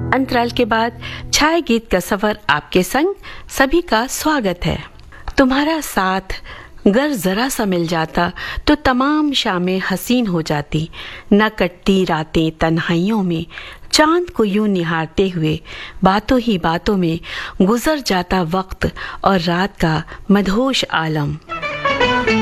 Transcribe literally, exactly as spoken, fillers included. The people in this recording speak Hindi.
अंतराल के बाद छाया गीत का सफर आपके संग सभी का स्वागत है। तुम्हारा साथ गर जरा सा मिल जाता तो तमाम शामें हसीन हो जाती, न कटती रातें तन्हाइयों में, चांद को यूं निहारते हुए बातों ही बातों में गुजर जाता वक्त और रात का मदहोश आलम।